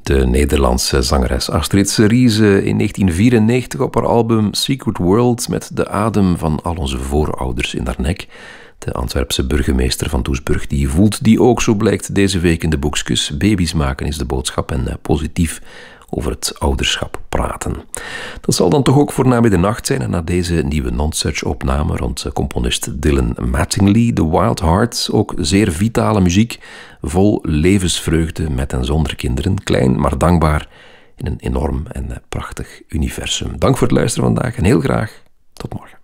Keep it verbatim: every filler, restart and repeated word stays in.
De Nederlandse zangeres Astrid Cerise in negentien vierennegentig op haar album Secret World met de adem van al onze voorouders in haar nek. De Antwerpse burgemeester van Doesburg die voelt die ook, zo blijkt deze week in de boekjes. Baby's maken is de boodschap en positief over het ouderschap praten. Dat zal dan toch ook voor na middernacht zijn en na deze nieuwe non-such-opname rond componist Dylan Mattingly, The Wild Heart, ook zeer vitale muziek, vol levensvreugde met en zonder kinderen, klein maar dankbaar in een enorm en prachtig universum. Dank voor het luisteren vandaag en heel graag tot morgen.